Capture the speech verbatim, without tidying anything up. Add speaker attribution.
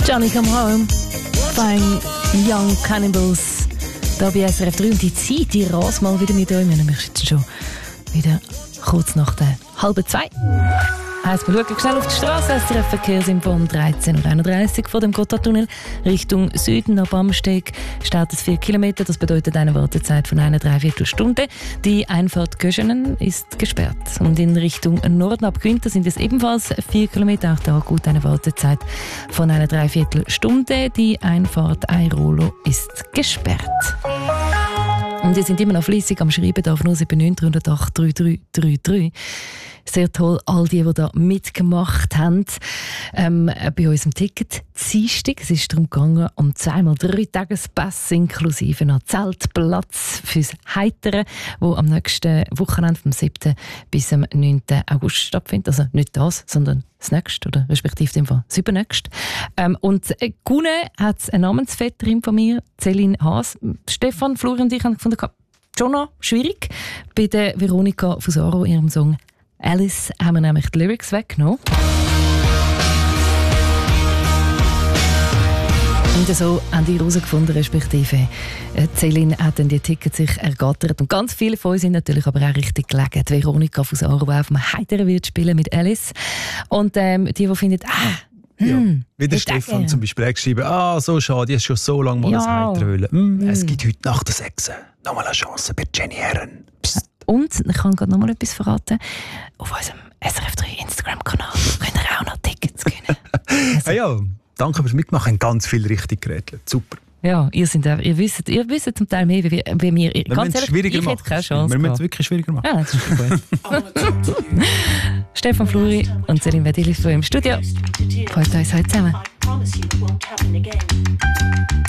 Speaker 1: Johnny Come Home, Fine Young Cannibals, da bei S R F drei und die Zeit, die rast mal wieder mit euch. Wir sind jetzt schon wieder kurz nach der halben zwei. Heißt, wir schauen schnell auf die Straße. S R F-Verkehrsinfo dreizehn Uhr einunddreißig vor dem Gotthardtunnel Richtung Süden ab Amsteg steht es vier Kilometer. Das bedeutet eine Wartezeit von einer Dreiviertelstunde. Die Einfahrt Göschenen ist gesperrt. Und in Richtung Norden ab Günther sind es ebenfalls vier Kilometer. Auch da gut eine Wartezeit von einer Dreiviertelstunde. Die Einfahrt Airolo ist gesperrt. Und wir sind immer noch fleissig am Schreiben auf null sieben neun drei null acht drei drei drei drei. Sehr toll, all die, die da mitgemacht haben. Ähm, bei unserem Ticket Dienstag. Es ist darum gegangen, um zweimal drei Tagespass inklusive noch Zeltplatz fürs Heitere, wo am nächsten Wochenende vom siebten bis am neunten August stattfindet. Also nicht das, sondern das nächste oder respektive dem Fall das übernächste. Ähm, und äh, gewonnen hat eine Namensvetterin von mir, Céline Haas. Stefan, Florian und ich haben gefunden, schon noch schwierig. Bei der Veronika Fusaro, ihrem Song Alice, haben wir nämlich die Lyrics weggenommen. Und so haben die herausgefunden, respektive Céline hat dann die Tickets sich ergattert. Und ganz viele von uns sind natürlich aber auch richtig gelegen. Die Veronika Fusaro, die auf dem Heiteren wird spielen mit Alice. Und ähm, die, die finden, ah,
Speaker 2: ja.
Speaker 1: Hm,
Speaker 2: wie der Stefan ja. zum Beispiel geschrieben, ah, so schade, ich habe schon so lange mal ja. das Heiteren wollen. Hm, hm. Es gibt heute nach der sechs nochmal eine Chance bei Jenny Herren. Psst.
Speaker 1: Und ich kann gerade noch mal etwas verraten. Auf unserem S R F drei Instagram-Kanal könnt ihr auch noch Tickets gewinnen. Also.
Speaker 2: Ja, ja, danke fürs Mitmachen. Ganz viel richtig geredet. Super.
Speaker 1: Ja, ihr, sind, ihr, wisst, ihr wisst zum Teil mehr, wie, wie mir.
Speaker 2: Wir
Speaker 1: ganz
Speaker 2: ehrlich, schwieriger
Speaker 1: ich
Speaker 2: machen.
Speaker 1: hätte keine Chance.
Speaker 2: Wir müssen es wirklich schwieriger machen.
Speaker 1: Ja, das ist gut. Stefan Fluri und Céline Wedili im Studio. Freut uns heute zusammen.